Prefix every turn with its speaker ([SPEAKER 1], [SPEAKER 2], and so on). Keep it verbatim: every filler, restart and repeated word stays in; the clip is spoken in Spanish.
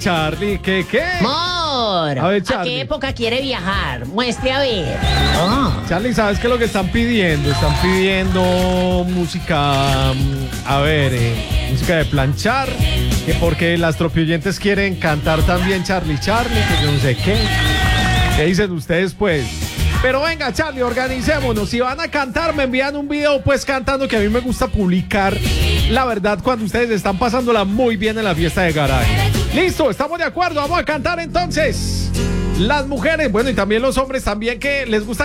[SPEAKER 1] Charlie, ¿qué, qué?
[SPEAKER 2] Amor,
[SPEAKER 1] A ver,
[SPEAKER 2] ¿a
[SPEAKER 1] Charlie.
[SPEAKER 2] qué época quiere viajar? Muestre a ver. Ah.
[SPEAKER 1] Charlie, ¿sabes qué es lo que están pidiendo? Están pidiendo música, mm, a ver, eh, música de planchar, que porque las tropioyentes quieren cantar también Charlie, Charlie, que yo no sé qué. ¿Qué dicen ustedes, pues? Pero venga, Charlie, organicémonos. Si van a cantar, me envían un video, pues, cantando, que a mí me gusta publicar, la verdad, cuando ustedes están pasándola muy bien en la fiesta de garaje. Listo, estamos de acuerdo, vamos a cantar entonces. Las mujeres, bueno, y también los hombres también, que les gusta